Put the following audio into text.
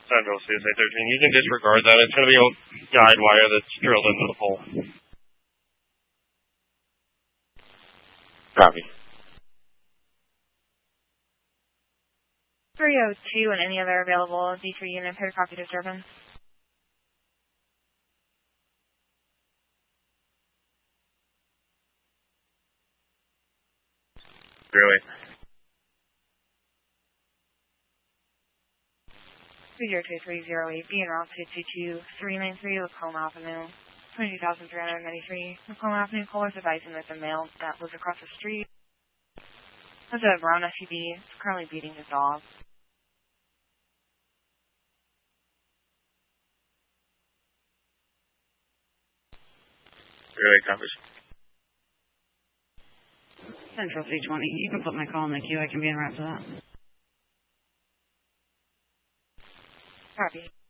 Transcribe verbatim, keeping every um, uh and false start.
Central C S A thirteen. You can disregard that. It's going to be a guide wire that's drilled into the pole. Copy. three oh two and any other available D three unit pair copy disturbance. Really? two zero two three zero eight B and route two two two three nine three Lacombe Avenue, twenty thousand three hundred ninety-three. Lacombe Avenue, callers advising that the male that lives across the street has a brown S U V. It's currently beating his dog. Really, copies. Central C twenty. You can put my call in the queue. I can be en route to that. Copy.